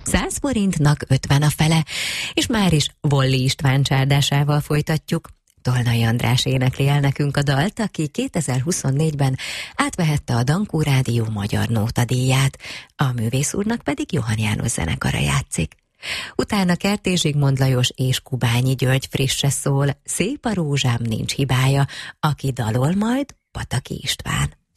100 forintnak 50 a fele, és már is Volli István csárdásával folytatjuk. Tolnai András énekli el nekünk a dalt, aki 2024-ben átvehette a Dankó Rádió magyar nótadíját, a művész úrnak pedig Johann János zenekara játszik. Utána Kertész Zsigmond Lajos és Kubányi György frisse szól, Szép a rózsám, nincs hibája, aki dalol majd Pataki István.